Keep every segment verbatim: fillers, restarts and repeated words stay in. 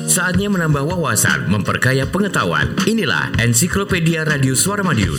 Saatnya menambah wawasan, memperkaya pengetahuan. Inilah Ensiklopedia Radio Suara Madiun.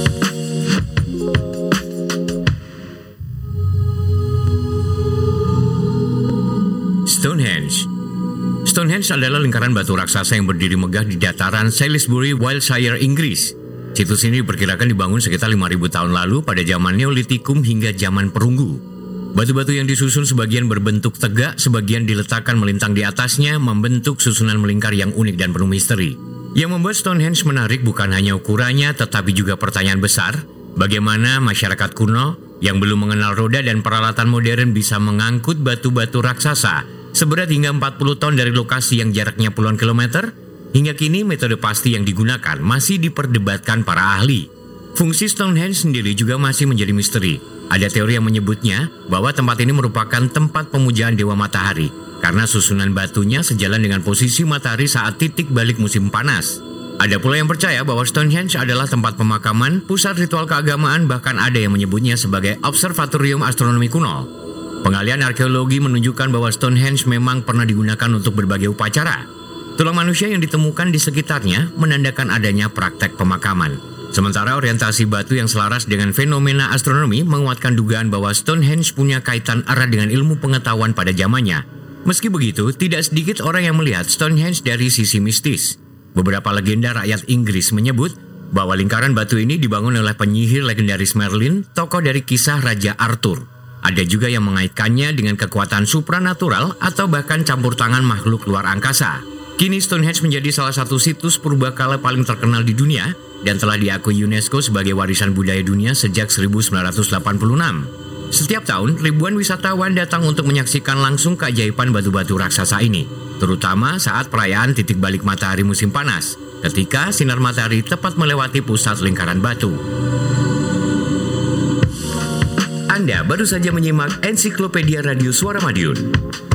Stonehenge. Stonehenge adalah lingkaran batu raksasa yang berdiri megah di dataran Salisbury, Wiltshire, Inggris. Situs ini diperkirakan dibangun sekitar lima ribu tahun lalu pada zaman Neolitikum hingga zaman Perunggu. Batu-batu yang disusun sebagian berbentuk tegak, sebagian diletakkan melintang di atasnya, membentuk susunan melingkar yang unik dan penuh misteri. Yang membuat Stonehenge menarik bukan hanya ukurannya, tetapi juga pertanyaan besar, bagaimana masyarakat kuno yang belum mengenal roda dan peralatan modern bisa mengangkut batu-batu raksasa seberat hingga empat puluh ton dari lokasi yang jaraknya puluhan kilometer? Hingga kini metode pasti yang digunakan masih diperdebatkan para ahli. Fungsi Stonehenge sendiri juga masih menjadi misteri. Ada teori yang menyebutnya bahwa tempat ini merupakan tempat pemujaan Dewa Matahari karena susunan batunya sejalan dengan posisi matahari saat titik balik musim panas. Ada pula yang percaya bahwa Stonehenge adalah tempat pemakaman, pusat ritual keagamaan, bahkan ada yang menyebutnya sebagai observatorium astronomi kuno. Penggalian arkeologi menunjukkan bahwa Stonehenge memang pernah digunakan untuk berbagai upacara. Tulang manusia yang ditemukan di sekitarnya menandakan adanya praktek pemakaman. Sementara orientasi batu yang selaras dengan fenomena astronomi menguatkan dugaan bahwa Stonehenge punya kaitan erat dengan ilmu pengetahuan pada zamannya. Meski begitu, tidak sedikit orang yang melihat Stonehenge dari sisi mistis. Beberapa legenda rakyat Inggris menyebut bahwa lingkaran batu ini dibangun oleh penyihir legendaris Merlin, tokoh dari kisah Raja Arthur. Ada juga yang mengaitkannya dengan kekuatan supranatural atau bahkan campur tangan makhluk luar angkasa. Kini Stonehenge menjadi salah satu situs purbakala paling terkenal di dunia dan telah diakui UNESCO sebagai warisan budaya dunia sejak seribu sembilan ratus delapan puluh enam. Setiap tahun, ribuan wisatawan datang untuk menyaksikan langsung keajaiban batu-batu raksasa ini, terutama saat perayaan titik balik matahari musim panas, ketika sinar matahari tepat melewati pusat lingkaran batu. Anda baru saja menyimak Ensiklopedia Radio Suara Madiun.